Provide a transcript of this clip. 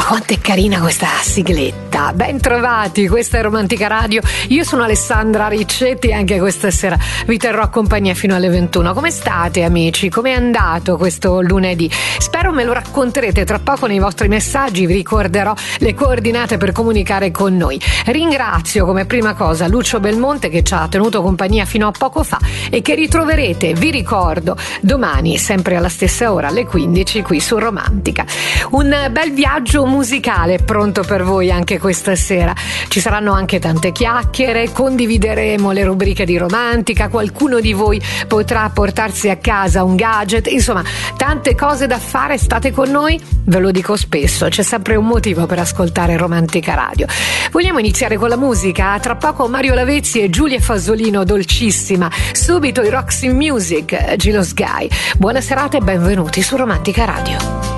quanto è carina questa sigletta. Ben trovati, questa è Romantica Radio. Io sono Alessandra Riccetti e anche questa sera vi terrò compagnia fino alle 21. Come state, amici? Come è andato questo lunedì? Spero me lo racconterete tra poco nei vostri messaggi. Vi ricorderò le coordinate per comunicare con noi. Ringrazio come prima cosa Lucio Belmonte, che ci ha tenuto compagnia fino a poco fa e che ritroverete, vi ricordo, domani sempre alla stessa ora, alle 15, qui su Romantica. Un bel viaggio musicale pronto per voi anche questa sera. Ci saranno anche tante chiacchiere, condivideremo le rubriche di Romantica, qualcuno di voi potrà portarsi a casa un gadget, insomma tante cose da fare. State con noi, ve lo dico spesso, c'è sempre un motivo per ascoltare Romantica Radio. Vogliamo iniziare con la musica? Tra poco Mario Lavezzi e Giulia Fasolino, dolcissima. Subito i Roxy Music, Gilo Sky. Buona serata e benvenuti su Romantica Radio.